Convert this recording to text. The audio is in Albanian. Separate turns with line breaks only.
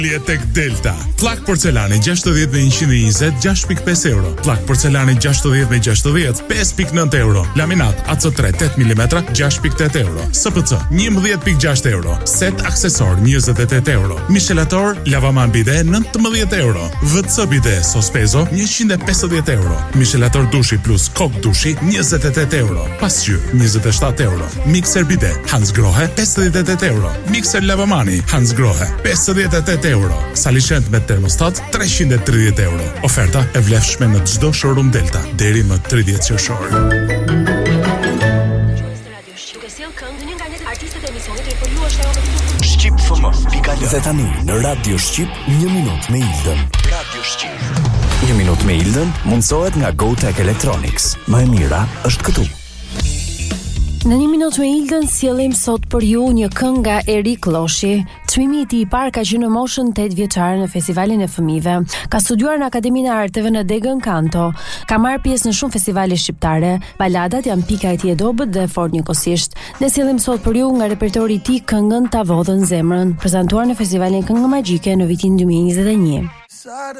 Tek Delta. Flak porcelani 60 me 120, 6.5 euro. Flak porcelani 60 me 60, 5.9 euro. Laminat AC3 8 mm, 6.8 euro. SPC 11.6 euro. Set aksesor 28 euro. Michelator lavaman bide 19 euro. VC bide sospezo 150 euro. Michelator dushi plus kok dushi 28 euro. Pasqyrë 27 euro. Mixer bide Hans Grohe 58 euro. Mixer lavamani Hans Grohe 58 euro. Salishent me termostat 330 euro. Oferta e vlefshme në çdo showroom Delta deri më 30 qershor.
Shqip.fm. Dhe tani në Radio Shqip 1 minutë me Ildën. Radio Shqip. 1 minutë me Ildën mundsohet nga GoTech Electronics. Më e mira është këtu.
Në 1 minutë me Ildën sjellim sot për ju një këngë nga Erik Loshi. Çmimi i tij i parë ka qenë në moshën 8 vjeçare në festivalin e fëmijëve. Ka studiuar në Akademinë e Arteve në Degën Kanto. Ka marrë pjesë në shumë festivale shqiptare. Baladat janë pika e tij e dobët dhe fort njëkohësisht. Ne sjellim sot për ju nga repertori i tij këngën Ta vodhën zemrën, prezantuar në festivalin Këngë Magjike në vitin 2021.